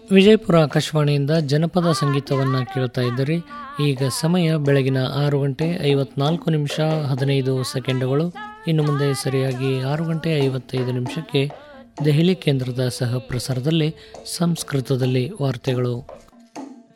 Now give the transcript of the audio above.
ವಿಜಯಪುರ ಆಕಾಶವಾಣಿಯಿಂದ ಜನಪದ ಸಂಗೀತವನ್ನು ಕೇಳ್ತಾ ಇದ್ದೀರಿ. ಈಗ ಸಮಯ ಬೆಳಗಿನ 6 ಗಂಟೆ 54 ನಿಮಿಷ 15 ಸೆಕೆಂಡುಗಳು. ಇನ್ನು ಮುಂದೆ ಸರಿಯಾಗಿ 6 ಗಂಟೆ 55 ನಿಮಿಷಕ್ಕೆ ದೆಹಲಿ ಕೇಂದ್ರದ ಸಹ ಪ್ರಸಾರದಲ್ಲಿ ಸಂಸ್ಕೃತದಲ್ಲಿ ವಾರ್ತೆಗಳು.